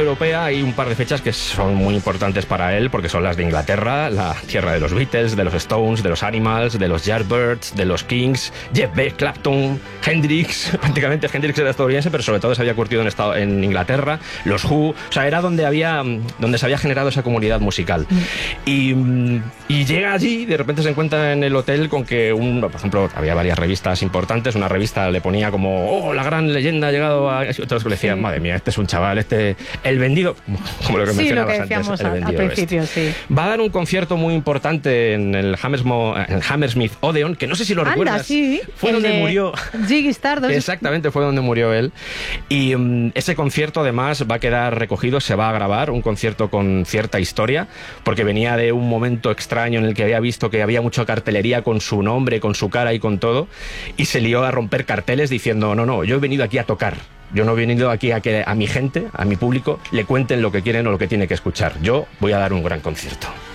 europea hay un par de fechas que son muy importantes para él, porque son las de Inglaterra, la tierra de los Beatles, de los Stones, de los Animals, de los Yardbirds, de los Kings, Jeff Beck, Clapton, Hendrix. Prácticamente Hendrix era estadounidense, pero sobre todo se había curtido en Inglaterra, los Who, o sea, era donde se había generado esa comunidad musical. Y llega allí, de repente se encuentra en el hotel con que, por ejemplo, había varias revistas importantes, una revista le ponía como, oh, la gran leyenda ha llegado a... Otros que le decían, madre mía, este es un chaval, el vendido, como lo que mencionabas antes, el vendido al principio, sí. Va a dar un concierto muy importante en el Hammersmith Odeon, que no sé si lo recuerdas. Sí, fue donde murió Ziggy Stardust. Exactamente, fue donde murió él. Y ese concierto además va a quedar recogido, se va a grabar, un concierto con cierta historia, porque venía de un momento extraño en el que había visto que había mucha cartelería con su nombre, con su cara y con todo, y se lió a romper carteles diciendo, no, yo he venido aquí a tocar. Yo no he venido aquí a que a mi gente, a mi público, le cuenten lo que quieren o lo que tiene que escuchar. Yo voy a dar un gran concierto.